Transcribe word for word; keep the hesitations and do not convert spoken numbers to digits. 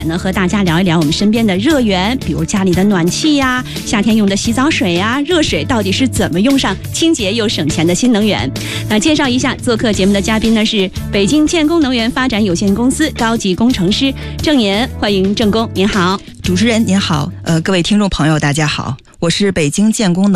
呢，和大家聊一聊我们身边的热源，比如家里的暖气呀、夏天用的洗澡水呀、热水到底是怎么用上清洁又省钱的新能源。那介绍一下做客节目的嘉宾呢，是北京建工能源发展有限公司高级工程师郑岩，欢迎郑工，您好。 主持人您好，呃，各位听众朋友大家好，我是北京建工能